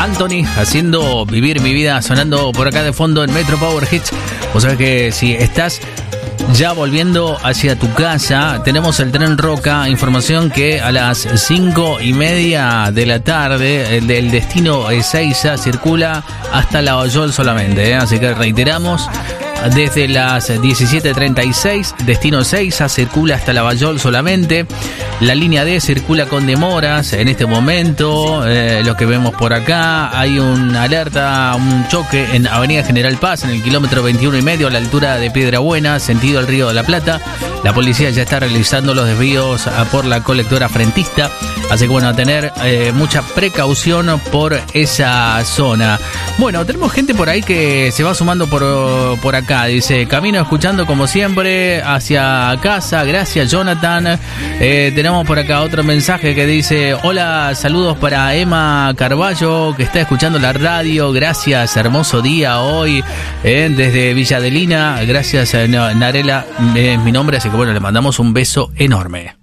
Anthony haciendo Vivir mi vida, sonando por acá de fondo en Metro Power Hits. O sea que si estás ya volviendo hacia tu casa, tenemos el tren Roca, información que a las 5:30 de la tarde el del destino Ezeiza circula hasta Lavallol solamente, así que reiteramos. Desde las 17:36, destino Ezeiza circula hasta Lavallol solamente. La línea D circula con demoras en este momento. Lo que vemos por acá, hay una alerta, un choque en Avenida General Paz, en el kilómetro 21,5, a la altura de Piedrabuena, sentido al Río de la Plata. La policía ya está realizando los desvíos por la colectora frentista. Así que bueno, a tener mucha precaución por esa zona. Bueno, tenemos gente por ahí que se va sumando por acá. Dice, camino escuchando como siempre hacia casa. Gracias, Jonathan. Tenemos por acá otro mensaje que dice, hola, saludos para Emma Carballo, que está escuchando la radio. Gracias, hermoso día hoy desde Villa Adelina. Gracias, Narela, es mi nombre, así que bueno, le mandamos un beso enorme.